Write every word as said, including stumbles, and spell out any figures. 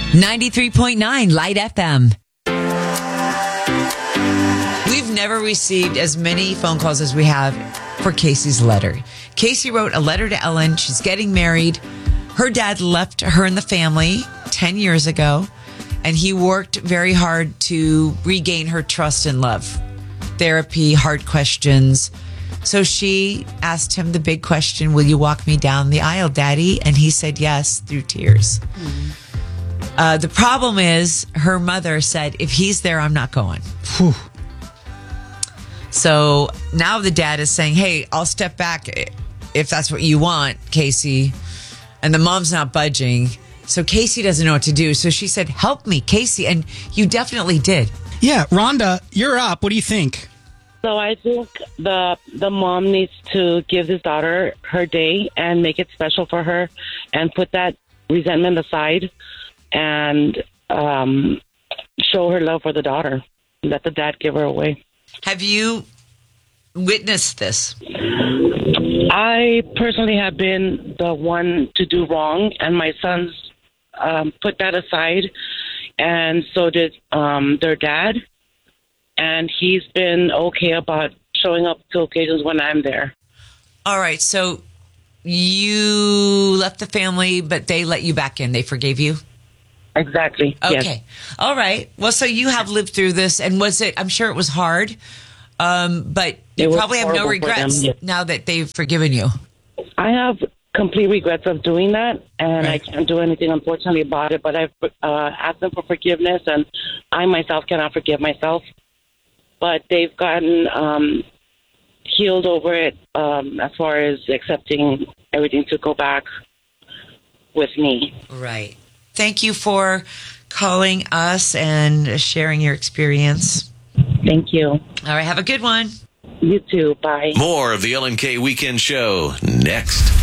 ninety-three point nine Light F M. We've never received as many phone calls as we have for Casey's letter. Casey wrote a letter to Ellen. She's getting married. Her dad left her and the family ten years ago, and he worked very hard to regain her trust and love. Therapy, hard questions. So she asked him the big question, will you walk me down the aisle, Daddy? And he said yes through tears. Mm. Uh, the problem is her mother said, if he's there, I'm not going. Whew. So now the dad is saying, hey, I'll step back if that's what you want, Casey. And the mom's not budging. So Casey doesn't know what to do. So she said, help me, Casey. And you definitely did. Yeah, Rhonda, you're up. What do you think? So I think the the mom needs to give his daughter her day and make it special for her and put that resentment aside and um, show her love for the daughter. Let the dad give her away. Have you witnessed this? I personally have been the one to do wrong, and my sons um, put that aside, and so did um, their dad. And he's been okay about showing up to occasions when I'm there. All right. So you left the family, but they let you back in. They forgave you? Exactly. Okay. Yes. All right. Well, so you have lived through this. And was it, I'm sure it was hard, um, but you probably have no regrets yes. now that they've forgiven you. I have complete regrets of doing that, and right. I can't do anything, unfortunately, about it. But I've uh, asked them for forgiveness, and I myself cannot forgive myself. But they've gotten um, healed over it um, as far as accepting everything to go back with me. Right. Thank you for calling us and sharing your experience. Thank you. All right. Have a good one. You too. Bye. More of the Ellen K Weekend Show next.